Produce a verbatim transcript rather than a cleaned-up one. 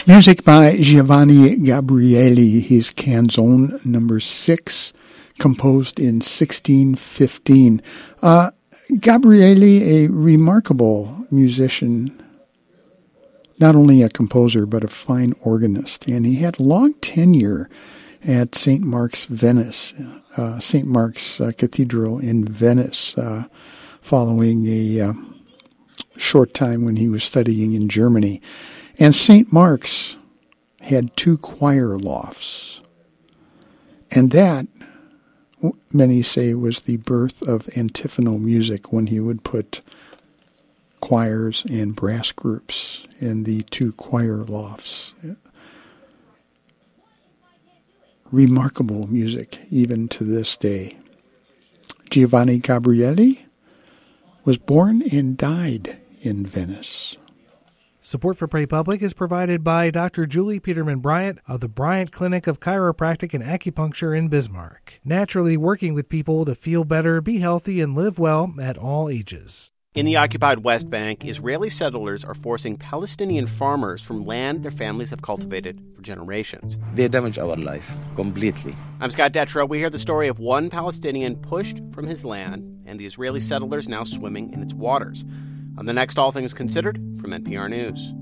Music by Giovanni Gabrieli, his Canzone number six, composed in sixteen fifteen. Uh, Gabrieli, a remarkable musician, not only a composer, but a fine organist. And he had long tenure at Saint Mark's, Venice, uh, Saint Mark's uh, Cathedral in Venice, uh, following a uh, short time when he was studying in Germany. And Saint Mark's had two choir lofts. And that, many say, was the birth of antiphonal music, when he would put choirs and brass groups in the two choir lofts. Remarkable music, even to this day. Giovanni Gabrieli was born and died in Venice. Support for Pray Public is provided by Doctor Julie Peterman Bryant of the Bryant Clinic of Chiropractic and Acupuncture in Bismarck, naturally working with people to feel better, be healthy, and live well at all ages. In the occupied West Bank, Israeli settlers are forcing Palestinian farmers from land their families have cultivated for generations. They damage our life completely. I'm Scott Detrow. We hear the story of one Palestinian pushed from his land and the Israeli settlers now swimming in its waters. On the next All Things Considered from N P R News.